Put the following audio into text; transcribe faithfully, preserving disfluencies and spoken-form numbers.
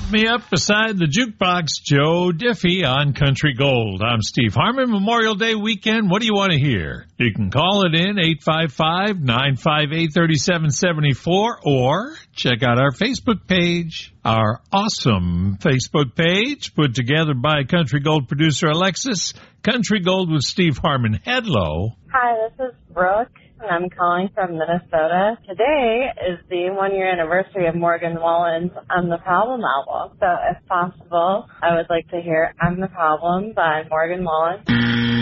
Me up beside the jukebox, Joe Diffie on Country Gold. I'm Steve Harmon. Memorial Day weekend, what do you want to hear? You can call it in, eight five five, nine five eight, three seven seven four, or check out our Facebook page, our awesome Facebook page, put together by Country Gold producer Alexis. Country Gold with Steve Harmon. Hello. Hi, this is Brooke, and I'm calling from Minnesota. Today is the one-year anniversary of Morgan Wallen's I'm the Problem album. So if possible, I would like to hear I'm the Problem by Morgan Wallen.